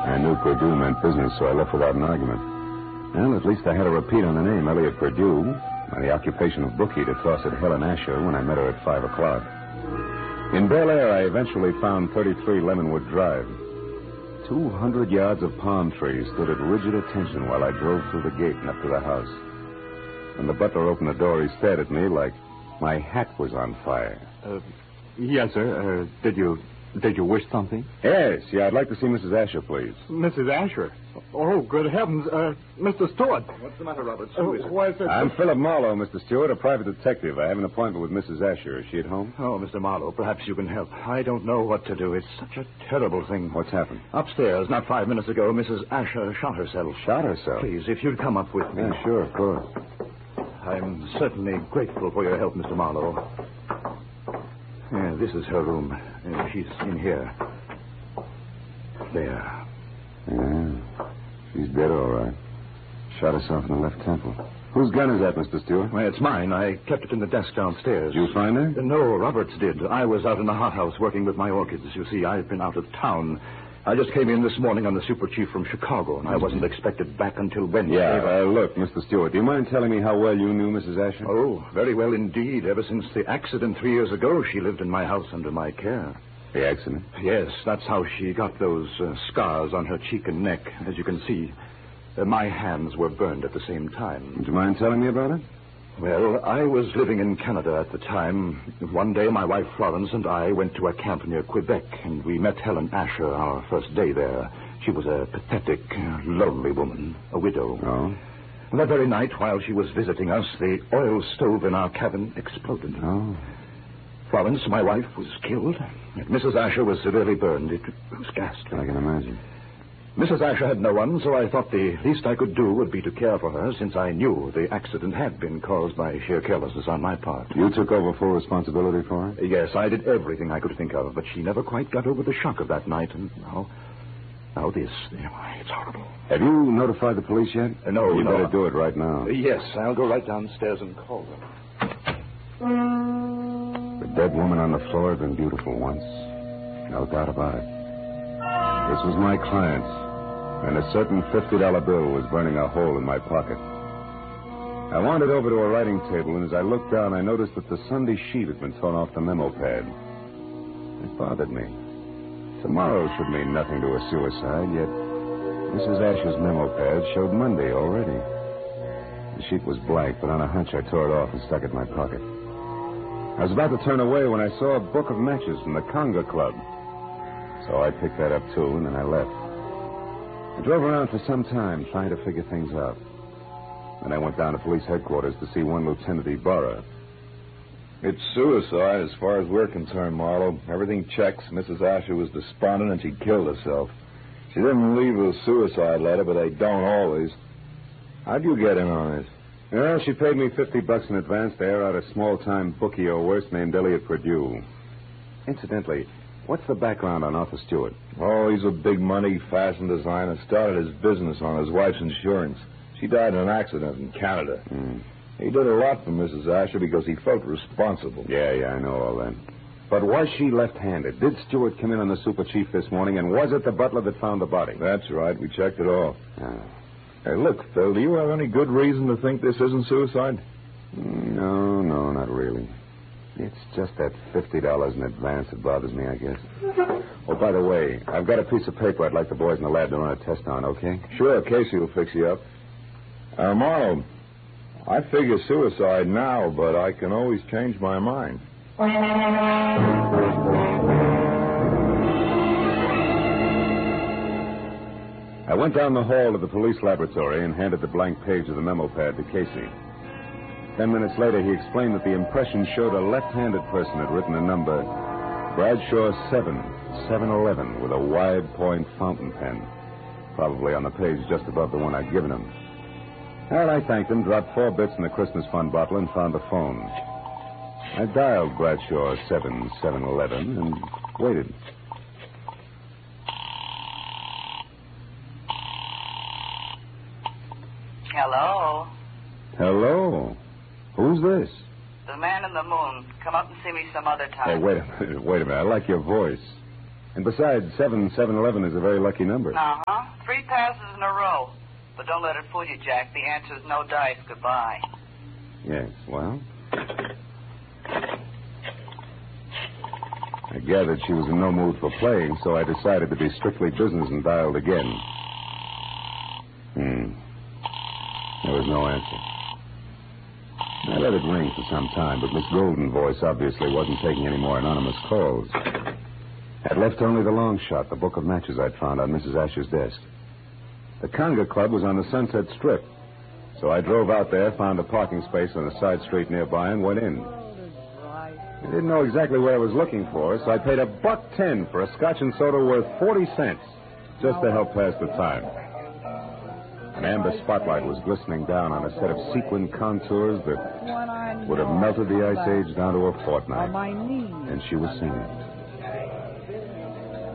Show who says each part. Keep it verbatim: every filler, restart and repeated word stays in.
Speaker 1: I knew Purdue meant business, so I left without an argument. Well, at least I had a repeat on the name, Elliot Purdue, and the occupation of bookie to toss at Helen Asher when I met her at five o'clock. In Bel Air, I eventually found thirty-three Lemonwood Drive. Two hundred yards of palm trees stood at rigid attention while I drove through the gate and up to the house. When the butler opened the door, he stared at me like my hat was on fire.
Speaker 2: Uh, yes, sir. Uh, did you did you wish something?
Speaker 1: Yes, yeah, I'd like to see Missus Asher, please.
Speaker 2: Missus Asher? Oh, good heavens. Uh, Mister Stewart.
Speaker 3: What's the matter, Roberts?
Speaker 2: Uh,
Speaker 3: Who is it?
Speaker 2: why is it?
Speaker 1: I'm Philip Marlowe, Mister Stewart, a private detective. I have an appointment with Missus Asher. Is she at home?
Speaker 3: Oh, Mister Marlowe, perhaps you can help. I don't know what to do. It's such a terrible thing.
Speaker 1: What's happened?
Speaker 3: Upstairs, not five minutes ago, Missus Asher shot herself.
Speaker 1: Shot herself?
Speaker 3: Please, if you'd come up with me.
Speaker 1: Yeah, sure, of course.
Speaker 3: I'm certainly grateful for your help, Mister Marlowe. Yeah, this is her room. Uh, she's in here. There.
Speaker 1: Yeah. She's dead, all right. Shot herself in the left temple. Whose gun is that, Mister Stewart?
Speaker 3: Well, it's mine. I kept it in the desk downstairs.
Speaker 1: Did you find her?
Speaker 3: Uh, no, Roberts did. I was out in the hothouse working with my orchids. You see, I've been out of town. I just came in this morning on the super chief from Chicago, and I wasn't expected back until Wednesday.
Speaker 1: Yeah, uh, look, Mister Stewart, do you mind telling me how well you knew Missus Asher?
Speaker 3: Oh, very well indeed. Ever since the accident three years ago, she lived in my house under my care.
Speaker 1: The accident?
Speaker 3: Yes, that's how she got those uh, scars on her cheek and neck. As you can see, uh, my hands were burned at the same time.
Speaker 1: Would you mind telling me about it?
Speaker 3: Well, I was living in Canada at the time. One day, my wife Florence and I went to a camp near Quebec, and we met Helen Asher our first day there. She was a pathetic, uh, lonely woman, a widow.
Speaker 1: Oh?
Speaker 3: That very night, while she was visiting us, the oil stove in our cabin exploded.
Speaker 1: Oh.
Speaker 3: Florence, my wife, was killed. And Missus Asher was severely burned. It was ghastly.
Speaker 1: I can imagine.
Speaker 3: Missus Asher had no one, so I thought the least I could do would be to care for her, since I knew the accident had been caused by sheer carelessness on my part.
Speaker 1: You took over full responsibility for her?
Speaker 3: Yes, I did everything I could think of, but she never quite got over the shock of that night, and now... Now this. It's horrible.
Speaker 1: Have you notified the police yet?
Speaker 3: Uh, no,
Speaker 1: You
Speaker 3: no.
Speaker 1: better do it right now.
Speaker 3: Uh, yes, I'll go right downstairs and call them.
Speaker 1: The dead woman on the floor had been beautiful once. No doubt about it. This was my client, and a certain fifty dollar bill was burning a hole in my pocket. I wandered over to a writing table, and as I looked down, I noticed that the Sunday sheet had been torn off the memo pad. It bothered me. Tomorrow should mean nothing to a suicide, yet Missus Asher's memo pad showed Monday already. The sheet was blank, but on a hunch I tore it off and stuck it in my pocket. I was about to turn away when I saw a book of matches from the Conga Club. So I picked that up, too, and then I left. I drove around for some time trying to figure things out. Then I went down to police headquarters to see one Lieutenant Ibarra.
Speaker 4: It's suicide as far as we're concerned, Marlowe. Everything checks. Missus Asher was despondent and she killed herself. She didn't leave a suicide letter, but they don't always. How'd you get in on this?
Speaker 1: Well, she paid me fifty bucks in advance to air out a small-time bookie or worse named Elliot Purdue. Incidentally, what's the background on Arthur Stewart?
Speaker 4: Oh, he's a big-money fashion designer. Started his business on his wife's insurance. She died in an accident in Canada.
Speaker 1: Mm.
Speaker 4: He did a lot for Missus Asher because he felt responsible.
Speaker 1: Yeah, yeah, I know all that. But was she left-handed? Did Stewart come in on the super chief this morning, and was it the butler that found the body?
Speaker 4: That's right. We checked it all.
Speaker 1: Ah.
Speaker 4: Hey, look, Phil, do you have any good reason to think this isn't suicide?
Speaker 1: No, no, not really. It's just that fifty dollars in advance that bothers me, I guess. Oh, by the way, I've got a piece of paper I'd like the boys in the lab to run a test on, okay?
Speaker 4: Sure, Casey will fix you up. Uh, Marlowe, I figure suicide now, but I can always change my mind.
Speaker 1: I went down the hall to the police laboratory and handed the blank page of the memo pad to Casey. Ten minutes later, he explained that the impression showed a left-handed person had written a number, Bradshaw seven, seven eleven, with a wide-point fountain pen, probably on the page just above the one I'd given him. Well, I thanked him, dropped four bits in the Christmas fund bottle, and found the phone. I dialed Bradshaw seven, seven eleven, and waited.
Speaker 5: Hello?
Speaker 1: Hello? Who's this?
Speaker 5: The man in the moon. Come up and see me some other time.
Speaker 1: Hey, wait a minute, wait a minute. I like your voice. And besides, seven, seven eleven is a very lucky number.
Speaker 5: Uh-huh. passes in a row. But don't let it fool you, Jack. The answer is no dice. Goodbye.
Speaker 1: Yes, well? I gathered she was in no mood for playing, so I decided to be strictly business and dialed again. Hmm. There was no answer. I let it ring for some time, but Miss Golden's voice obviously wasn't taking any more anonymous calls. I'd left only the long shot, the book of matches I'd found on Missus Asher's desk. The Conga Club was on the Sunset Strip, so I drove out there, found a parking space on a side street nearby, and went in. I didn't know exactly what I was looking for, so I paid a buck ten for a scotch and soda worth forty cents, just to help pass the time. An amber spotlight was glistening down on a set of sequin contours that would have melted the ice age down to a fortnight. And she was singing.